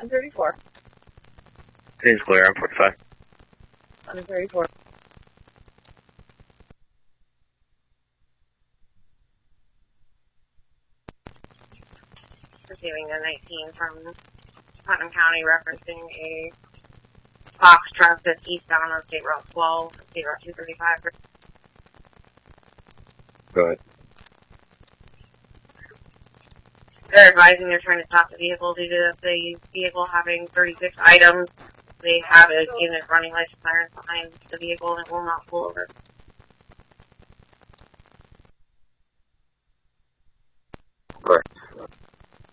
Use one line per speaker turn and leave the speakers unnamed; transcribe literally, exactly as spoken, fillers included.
eleven thirty-four.
Seems clear, I'm forty-five.
eleven thirty-four. Receiving a nineteen from Putnam County referencing a Fox Transit eastbound on State Route twelve, State Route two thirty-five.
Go ahead.
They're advising they're trying to stop the vehicle due to the vehicle having thirty-six items. They have a unit running lights and sirens behind the vehicle and it will not pull over.